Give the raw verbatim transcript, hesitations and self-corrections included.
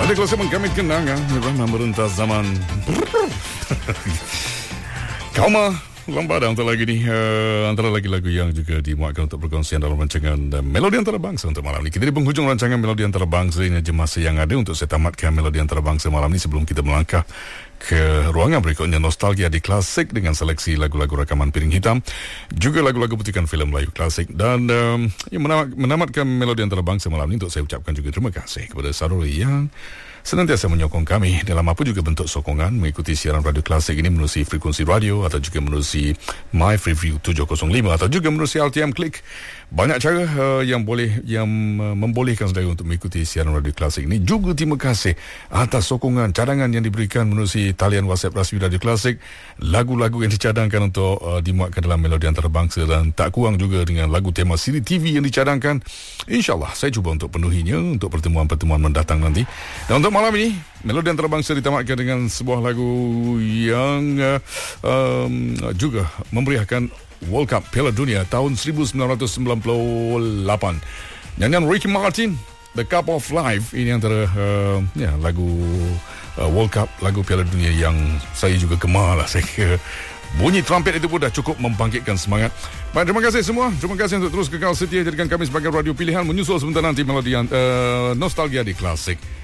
Ada kelas yang kami kenangan Rahman merentas zaman Kauma Lambada antara lagi ni uh, antara lagi lagu yang juga dimuatkan untuk perkongsian dalam rancangan uh, Melodi Antarabangsa untuk malam ini. Kita di penghujung rancangan Melodi Antarabangsa ini aja masa yang ada untuk saya tamatkan Melodi Antarabangsa malam ini sebelum kita melangkah ke ruangan berikutnya Nostalgia di Klasik dengan seleksi lagu-lagu rakaman piring hitam, juga lagu-lagu petikan filem Melayu klasik. Dan um, yang menamat, menamatkan Melodi Antarabangsa malam ini untuk saya ucapkan juga terima kasih kepada saudara yang senantiasa menyokong kami dalam apa juga bentuk sokongan mengikuti siaran radio klasik ini menerusi frekuensi radio atau juga menerusi My Freeview tujuh kosong lima atau juga menerusi L T M Click. Banyak cara uh, yang boleh yang uh, membolehkan saudara untuk mengikuti siaran radio klasik ini. Juga terima kasih atas sokongan cadangan yang diberikan menerusi talian WhatsApp rasmi radio klasik, lagu-lagu yang dicadangkan untuk uh, dimuatkan dalam Melodi Antarabangsa, dan tak kurang juga dengan lagu tema siri T V yang dicadangkan. InsyaAllah saya cuba untuk penuhinya untuk pertemuan-pertemuan mendatang nanti. Dan untuk malam ini Melodi Antarabangsa ditamatkan dengan sebuah lagu yang uh, um, juga memeriahkan World Cup Piala Dunia tahun seribu sembilan ratus sembilan puluh lapan. Nyanyian Ricky Martin, The Cup of Life, ini antara uh, ya, lagu uh, World Cup, lagu Piala Dunia yang saya juga gemar lah. Saya kira bunyi trumpet itu pun dah cukup membangkitkan semangat. Baik, terima kasih semua. Terima kasih untuk terus kekal setia jadikan kami sebagai radio pilihan. Menyusul sebentar nanti Melodi uh, Nostalgia di Klasik.